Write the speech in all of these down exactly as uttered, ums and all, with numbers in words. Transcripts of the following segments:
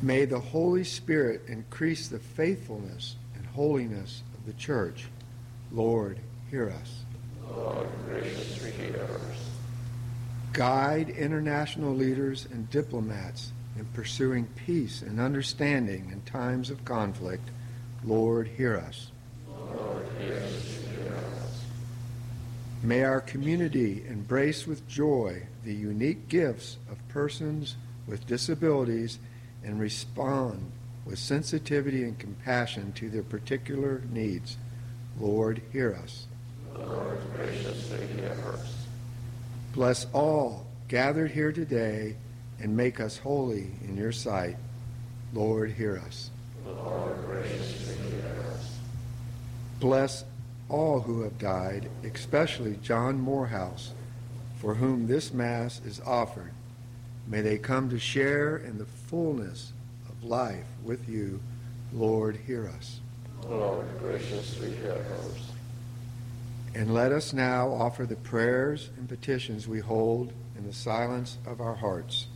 May the Holy Spirit increase the faithfulness and holiness of the church. Lord, hear us. Lord, graciously hear us. Guide international leaders and diplomats in pursuing peace and understanding in times of conflict. Lord, hear us. Lord, hear us. May our community embrace with joy the unique gifts of persons with disabilities and respond with sensitivity and compassion to their particular needs. Lord, hear us. Lord, graciously hear us. Bless all gathered here today and make us holy in your sight. Lord, hear us. Lord, graciously hear us. Bless all who have died, especially John Morehouse, for whom this Mass is offered. May they come to share in the fullness of life with you. Lord, hear us. Lord, graciously hear us. And let us now offer the prayers and petitions we hold in the silence of our hearts.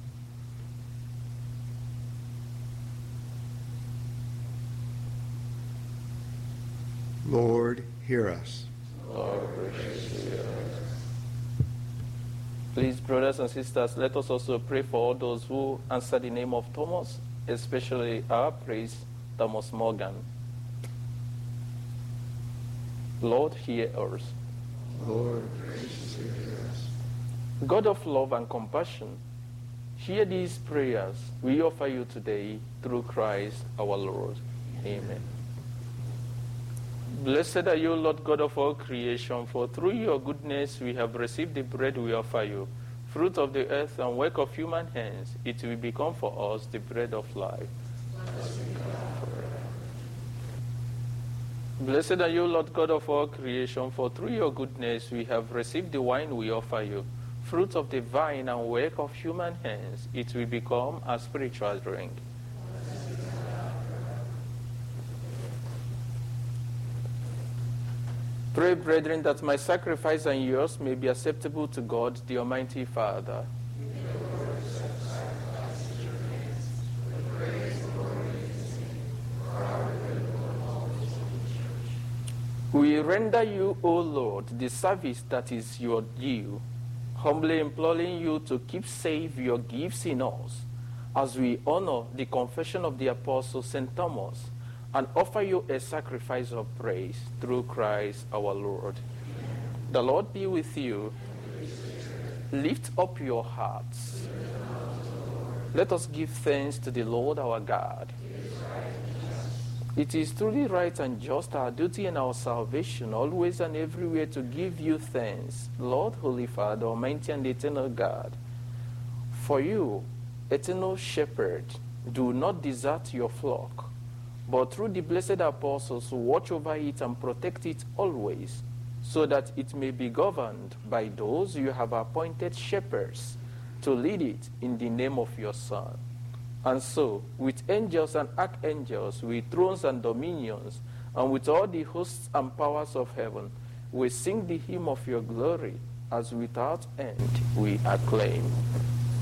Lord, hear us. Lord, graciously hear us. Please, brothers and sisters, let us also pray for all those who answer the name of Thomas, especially our priest, Thomas Morgan. Lord, hear us. Lord, graciously hear us. God of love and compassion, hear these prayers we offer you today through Christ our Lord. Amen. Blessed are you, Lord God of all creation, for through your goodness we have received the bread we offer you, fruit of the earth and work of human hands. It will become for us the bread of life. Blessed are you, Lord God of all creation, for through your goodness we have received the wine we offer you, fruit of the vine and work of human hands. It will become a spiritual drink. Pray, brethren, that my sacrifice and yours may be acceptable to God, the Almighty Father. We render you, O Lord, the service that is your due, humbly imploring you to keep safe your gifts in us, as we honor the confession of the Apostle Saint Thomas, and offer you a sacrifice of praise through Christ our Lord. The Lord be with you. Lift up your hearts. Let us give thanks to the Lord our God. It is truly right and just, our duty and our salvation, always and everywhere to give you thanks, Lord, Holy Father, Almighty and eternal God. For you, eternal shepherd, do not desert your flock, but through the blessed apostles watch over it and protect it always, so that it may be governed by those you have appointed shepherds to lead it in the name of your Son. And so, with angels and archangels, with thrones and dominions, and with all the hosts and powers of heaven, we sing the hymn of your glory, as without end we acclaim.